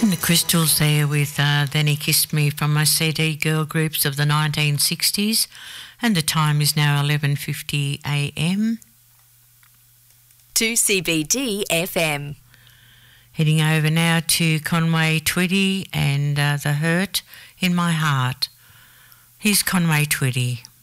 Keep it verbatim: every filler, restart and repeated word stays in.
The Crystals there with uh, Then He Kissed Me from my C D girl groups of the nineteen sixties, and the time is now eleven fifty a m. two C B D F M. Heading over now to Conway Twitty and uh, The Hurt in My Heart. Here's Conway Twitty.